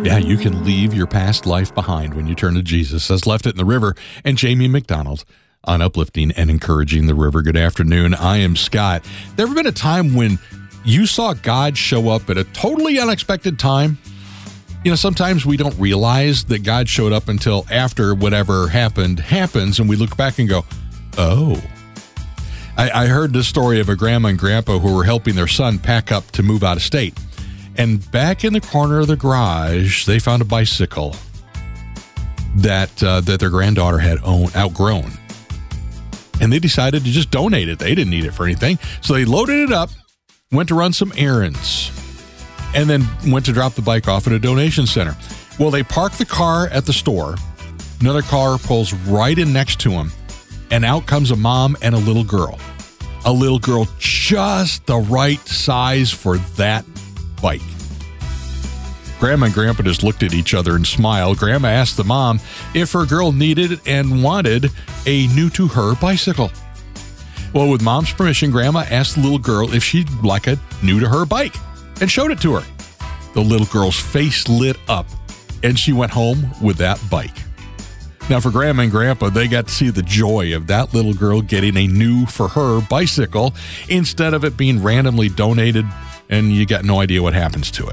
Yeah, you can leave your past life behind when you turn to Jesus, says Left It in the River and Jamie McDonald on Uplifting and Encouraging the River. Good afternoon. I am Scott. There ever been a time when you saw God show up at a totally unexpected time? You know, sometimes we don't realize that God showed up until after whatever happens, and we look back and go, oh. I heard this story of a grandma and grandpa who were helping their son pack up to move out of state. And back in the corner of the garage, they found a bicycle that their granddaughter had outgrown. And they decided to just donate it. They didn't need it for anything. So they loaded it up, went to run some errands, and then went to drop the bike off at a donation center. Well, they parked the car at the store. Another car pulls right in next to them, and out comes a mom and a little girl. A little girl just the right size for that bike. Grandma and Grandpa just looked at each other and smiled. Grandma asked the mom if her girl needed and wanted a new-to-her bicycle. Well, with Mom's permission, Grandma asked the little girl if she'd like a new-to-her bike and showed it to her. The little girl's face lit up, and she went home with that bike. Now, for Grandma and Grandpa, they got to see the joy of that little girl getting a new-for-her bicycle instead of it being randomly donated, and you got no idea what happens to it.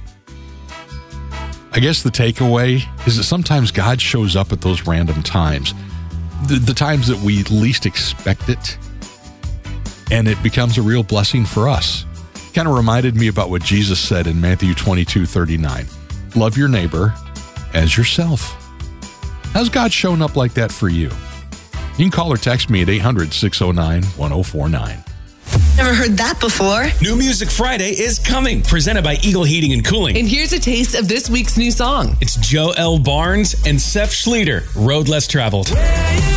I guess the takeaway is that sometimes God shows up at those random times, the times that we least expect it, and it becomes a real blessing for us. Kind of reminded me about what Jesus said in Matthew 22:39. Love your neighbor as yourself. How's God showing up like that for you? You can call or text me at 800-609-1049. Never heard that before. New Music Friday is coming, presented by Eagle Heating and Cooling. And here's a taste of this week's new song. It's Joe L. Barnes and Seth Schleter, Road Less Traveled.